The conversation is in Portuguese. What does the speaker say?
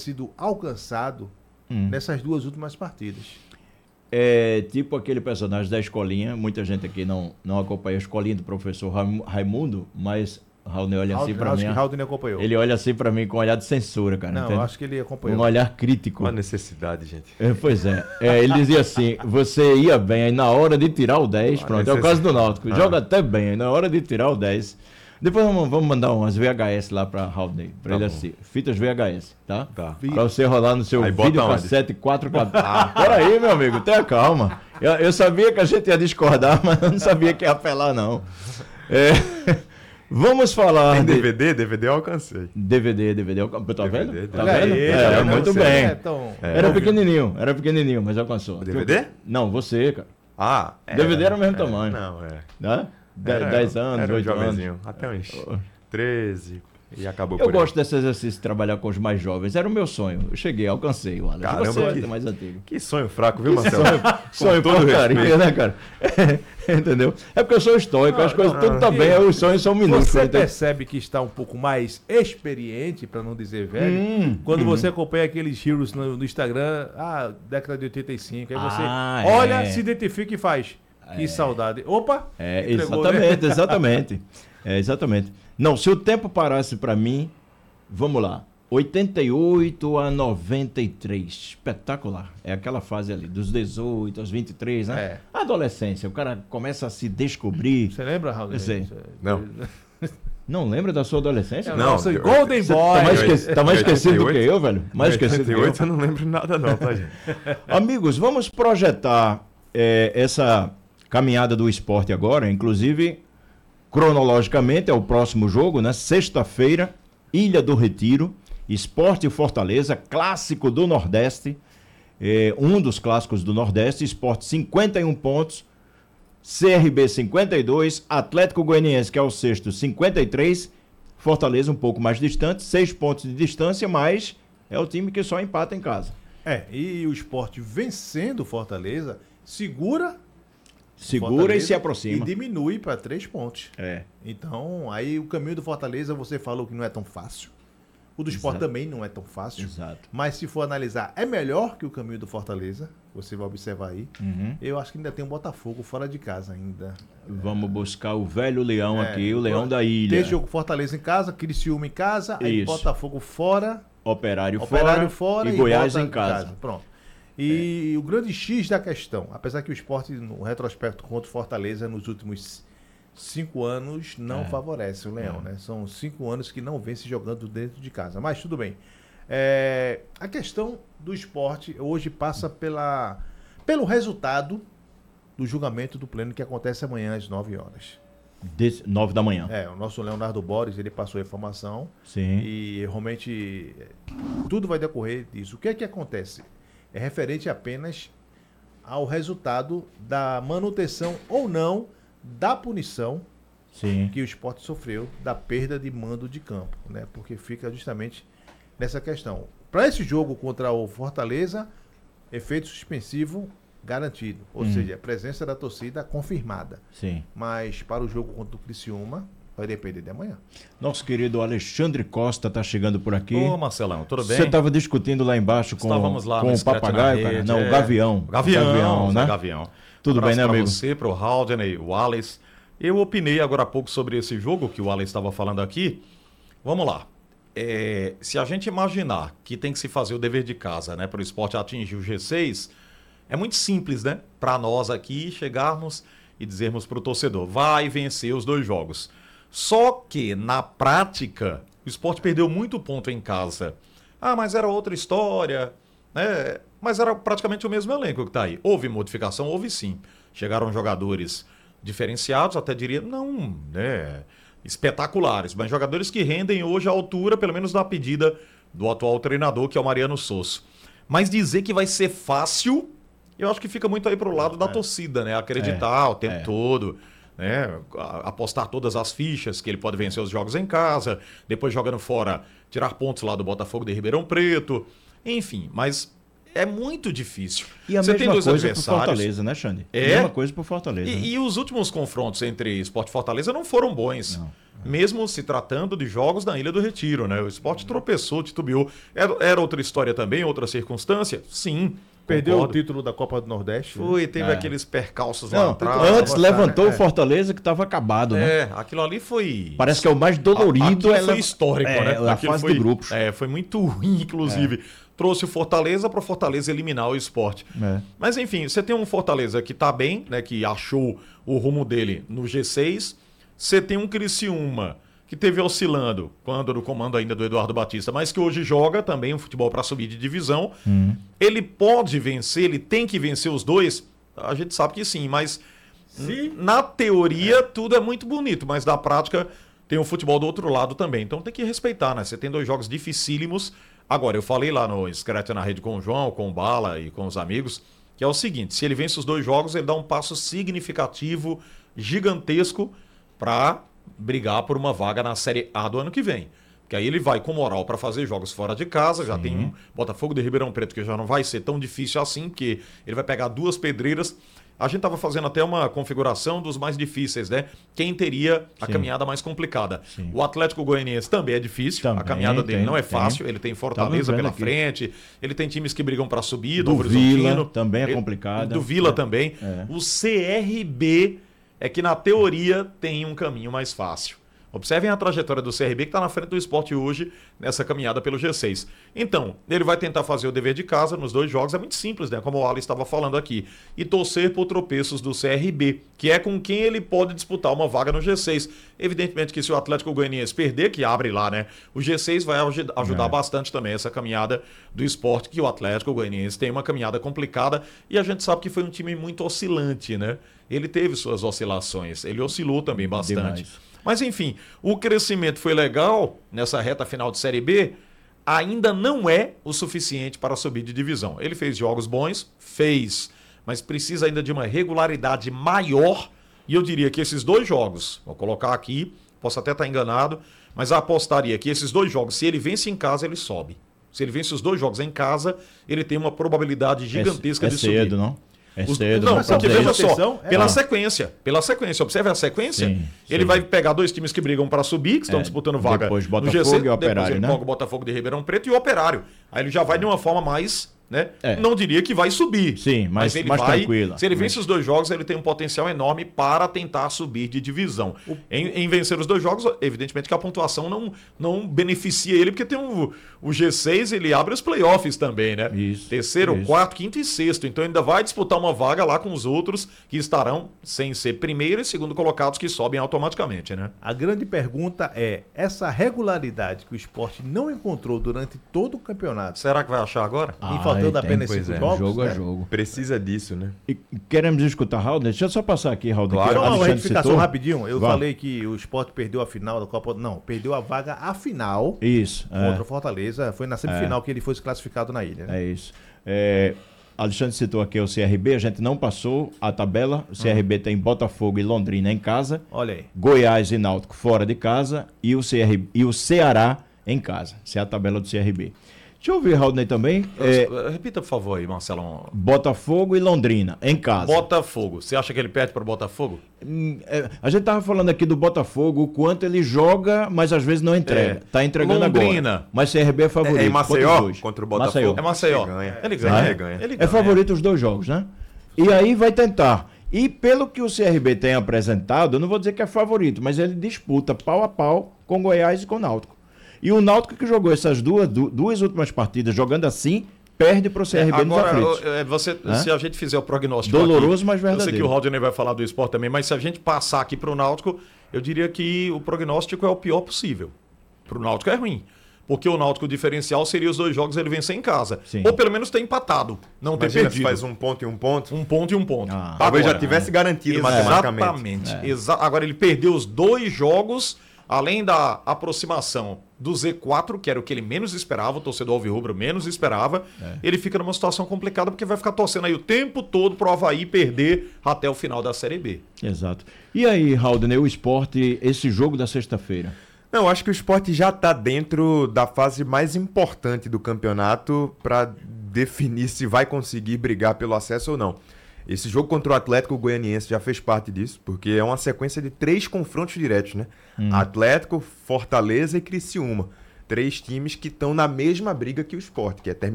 sido alcançado nessas 2 últimas partidas. É tipo aquele personagem da escolinha, muita gente aqui não acompanha a escolinha do professor Raimundo, mas o Raul olha assim pra mim. Acho que Raul acompanhou. Ele olha assim pra mim com um olhar de censura, cara. Não, entende? eu acho que ele acompanhou. Um olhar crítico. Uma necessidade, gente. Pois é. Ele dizia assim, você ia bem, aí na hora de tirar o 10, pronto, é o caso do Náutico, joga até bem, aí na hora de tirar o 10... Depois vamos mandar umas VHS lá pra Raulney, pra ele assim, fitas VHS, tá? Pra você rolar no seu videocassete 4K. Peraí, meu amigo, tenha calma. Eu sabia que a gente ia discordar, mas eu não sabia que ia apelar, não. Vamos falar Tem DVD? DVD eu alcancei. DVD, tá vendo? DVD, Tá vendo? Muito bem. Era pequenininho, mas alcançou. DVD? Não, você, cara. DVD era o mesmo tamanho. Não, Né? 10 anos, era 8 jovenzinho, anos. até uns 13 e acabou Eu por aí. gosto desse exercício de trabalhar com os mais jovens. Era o meu sonho. Eu cheguei, alcancei o Alex. Caramba, Você é mais antigo. Que sonho fraco, viu, Marcelo? Sonho porcaria, né, cara? Entendeu? É porque eu sou estoico, as coisas tudo tá bem, os sonhos são minúsculos. Você percebe que está um pouco mais experiente, para não dizer velho, quando você acompanha aqueles heroes no Instagram, década de 85, aí você olha, se identifica e faz. Que saudade. Opa! Entregou, exatamente. Exatamente. Não, se o tempo parasse para mim, vamos lá. 88 a 93. Espetacular. É aquela fase ali, dos 18 aos 23, né? A adolescência, o cara começa a se descobrir. Você lembra, Raul? Não. Não lembra da sua adolescência? Não, Golden Boy. Tá mais esquecido do que eu, velho? Mais esquecido do que eu. 88 eu não lembro nada não, tá, gente? Amigos, vamos projetar essa caminhada do esporte agora, inclusive cronologicamente é o próximo jogo, né? Sexta-feira, Ilha do Retiro, Sport e Fortaleza, clássico do Nordeste, um dos clássicos do Nordeste, Sport 51 pontos, CRB 52, Atlético Goianiense, que é o sexto, 53, Fortaleza um pouco mais distante, 6 pontos de distância, mas é o time que só empata em casa. E o Sport vencendo o Fortaleza, segura e se aproxima. E diminui para 3 pontos. Então, aí o caminho do Fortaleza, você falou que não é tão fácil. O do Sport também não é tão fácil. Exato. Mas se for analisar, é melhor que o caminho do Fortaleza. Você vai observar aí. Eu acho que ainda tem um Botafogo fora de casa ainda. Vamos buscar o velho leão aqui, o leão da ilha. Tem jogo Fortaleza em casa, Criciúma em casa, aí Botafogo fora, Operário fora e Goiás em casa. Pronto. E o grande X da questão, apesar que o Sport, no retrospecto contra o Fortaleza, nos últimos 5 anos, não favorece o Leão, né? São 5 anos que não vem se jogando dentro de casa. Mas tudo bem. A questão do Sport hoje passa pelo resultado do julgamento do pleno que acontece amanhã às 9 horas. 9 da manhã. O nosso Leonardo Borges, ele passou a informação. Sim. E realmente tudo vai decorrer disso. O que é que acontece? É referente apenas ao resultado da manutenção ou não da punição que o Sport sofreu da perda de mando de campo, né? Porque fica justamente nessa questão. Para esse jogo contra o Fortaleza, efeito suspensivo garantido, ou seja, a presença da torcida confirmada. Sim. Mas para o jogo contra o Criciúma, vai depender de amanhã. Nosso querido Alexandre Costa está chegando por aqui. Ô, Marcelão, tudo bem? Você estava discutindo lá embaixo com o papagaio, cara? Não, o Gavião. Gavião, né? Gavião. Tudo bem, né, amigo? Para você, para o Haldane, o Wallace. Eu opinei agora há pouco sobre esse jogo que o Wallace estava falando aqui. Vamos lá. Se a gente imaginar que tem que se fazer o dever de casa, né, para o Sport atingir o G6, é muito simples, né? Para nós aqui chegarmos e dizermos para o torcedor, vai vencer os 2 jogos. Só que, na prática, o Sport perdeu muito ponto em casa. Mas era outra história, né? Mas era praticamente o mesmo elenco que está aí. Houve modificação? Houve sim. Chegaram jogadores diferenciados, até diria, não, né, espetaculares, mas jogadores que rendem hoje à altura, pelo menos da pedida do atual treinador, que é o Mariano Sosso. Mas dizer que vai ser fácil, eu acho que fica muito aí pro lado da torcida, né? Acreditar o tempo todo, né? Apostar todas as fichas que ele pode vencer os jogos em casa, depois jogando fora, tirar pontos lá do Botafogo de Ribeirão Preto, enfim, mas é muito difícil. E a mesma coisa pro Fortaleza, né, Xande? A mesma coisa pro Fortaleza. E os últimos confrontos entre Sport e Fortaleza não foram bons. mesmo se tratando de jogos na Ilha do Retiro, né? O Sport tropeçou, titubeou. Era outra história também, outra circunstância? Sim. Perdeu concordo. o título da Copa do Nordeste. Foi, teve aqueles percalços lá Não, atrás. antes levantou o Fortaleza que estava acabado, né? Aquilo ali foi... Parece que é o mais dolorido. Aquilo foi histórico, né? A Aquilo fase foi, de grupos. foi muito ruim, inclusive. Trouxe o Fortaleza para o Fortaleza eliminar o Sport. É. Mas enfim, você tem um Fortaleza que está bem, né? Que achou o rumo dele no G6. Você tem um Criciúma que teve oscilando quando no comando ainda do Eduardo Batista, mas que hoje joga também um futebol para subir de divisão. Ele pode vencer, ele tem que vencer os dois? A gente sabe que sim, mas na teoria tudo é muito bonito, mas na prática tem o futebol do outro lado também. Então tem que respeitar, né? Você tem 2 jogos dificílimos. Agora, eu falei lá no Scratch na Rede com o João, com o Bala e com os amigos, que é o seguinte, se ele vence os 2 jogos, ele dá um passo significativo, gigantesco, para brigar por uma vaga na Série A do ano que vem. Porque aí ele vai com moral para fazer jogos fora de casa, já tem um Botafogo de Ribeirão Preto que já não vai ser tão difícil assim, porque ele vai pegar 2 pedreiras. A gente estava fazendo até uma configuração dos mais difíceis, né? Quem teria a caminhada mais complicada. O Atlético Goianiense também é difícil, Também, a caminhada dele não é tem. fácil, ele tem Fortaleza vendo pela aqui. frente, ele tem times que brigam para subir, Do Novo Vila Horizontino. também é complicado. Do Vila também. O CRB é que na teoria tem um caminho mais fácil. Observem a trajetória do CRB que está na frente do Sport hoje nessa caminhada pelo G6. Então, ele vai tentar fazer o dever de casa nos 2 jogos, é muito simples, né? Como o Ali estava falando aqui. E torcer por tropeços do CRB, que é com quem ele pode disputar uma vaga no G6. Evidentemente que se o Atlético Goianiense perder, que abre lá, né? O G6 vai ajudar bastante também essa caminhada do Sport, que o Atlético Goianiense tem uma caminhada complicada e a gente sabe que foi um time muito oscilante, né? Ele teve suas oscilações, ele oscilou também bastante. Demais. Mas enfim, o crescimento foi legal nessa reta final de Série B, ainda não é o suficiente para subir de divisão. Ele fez jogos bons, mas precisa ainda de uma regularidade maior. E eu diria que esses 2 jogos, vou colocar aqui, posso até estar enganado, mas apostaria que esses 2 jogos, se ele vence em casa, ele sobe. Se ele vence os 2 jogos em casa, ele tem uma probabilidade gigantesca de subir. Cedo, não? É cedo. Não, pra porque dizer veja isso. só, atenção, pela sequência, observe a sequência, Sim, ele sim. vai pegar 2 times que brigam para subir, que estão disputando vaga depois no Botafogo G6, e Operário, depois ele né? pega o Botafogo de Ribeirão Preto e o Operário. Aí ele já vai de uma forma mais, né? É. Não diria que vai subir. Sim, mas ele mais vai, tranquila. se ele vence os 2 jogos, ele tem um potencial enorme para tentar subir de divisão. Em vencer os 2 jogos, evidentemente que a pontuação não beneficia ele, porque tem o G6, ele abre os playoffs também, né? Isso, Terceiro, isso. quarto, quinto e sexto. Então ainda vai disputar uma vaga lá com os outros que estarão sem ser primeiro e segundo colocados que sobem automaticamente, né? A grande pergunta é, essa regularidade que o Sport não encontrou durante todo o campeonato, Será que vai achar agora? e faltando tem, apenas pois 5 é. jogos, Jogo né? a jogo. Precisa disso, né? E queremos escutar, Raul? Deixa eu só passar aqui, Raul. Claro. que Só o uma Alexandre retificação citou. rapidinho. Eu Vai. falei que o Sport perdeu a final da Copa... Não, perdeu a vaga à final Isso. contra o Fortaleza. Foi na semifinal que ele foi classificado na ilha. Né? É isso. Alexandre citou aqui o CRB, a gente não passou a tabela. O CRB tem Botafogo e Londrina em casa, Olha aí. Goiás e Náutico fora de casa e o Ceará em casa. Essa é a tabela do CRB. Deixa eu ouvir, Raulney, também. Repita, por favor, aí, Marcelão. Botafogo e Londrina em casa. Botafogo. Você acha que ele perde para o Botafogo? A gente tava falando aqui do Botafogo, o quanto ele joga, mas às vezes não entrega. Tá entregando Londrina. agora. Mas CRB é favorito. É em Maceió Quantos contra o dois? Botafogo. É Maceió. Ele ganha. Ele ganha. Ele ganha. Ele É ganha. favorito os 2 jogos, né? E aí vai tentar. E pelo que o CRB tem apresentado, eu não vou dizer que é favorito, mas ele disputa pau a pau com Goiás e com Náutico. E o Náutico que jogou essas duas últimas partidas jogando assim, perde para o CRB nos aflitos. Se a gente fizer o prognóstico Doloroso, mas eu sei verdadeiro. que o Rodney vai falar do esporte também, mas se a gente passar aqui para o Náutico, eu diria que o prognóstico é o pior possível. Para o Náutico é ruim. Porque o Náutico, o diferencial seria os 2 jogos ele vencer em casa. Sim. Ou pelo menos ter empatado, não ter Imagina se perdido. faz 1 ponto e 1 ponto. Um ponto e um ponto. Talvez Agora, já tivesse garantido matematicamente. Exatamente. Agora ele perdeu os 2 jogos, além da aproximação do Z4, que era o que ele menos esperava, o torcedor alvirrubro menos esperava. Ele fica numa situação complicada porque vai ficar torcendo aí o tempo todo pro Avaí perder até o final da Série B. Exato. E aí, Raulney, o esporte, esse jogo da sexta-feira? Não, acho que o Sport já está dentro da fase mais importante do campeonato para definir se vai conseguir brigar pelo acesso ou não. Esse jogo contra o Atlético Goianiense já fez parte disso, porque é uma sequência de 3 confrontos diretos, né? Atlético, Fortaleza e Criciúma. 3 times que estão na mesma briga que o Sport, que é terminar